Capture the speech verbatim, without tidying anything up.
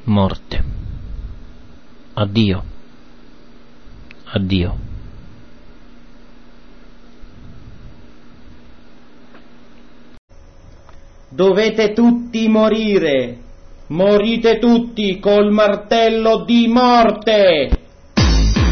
morte. Addio. Addio. Dovete tutti morire. Morite tutti col martello di morte!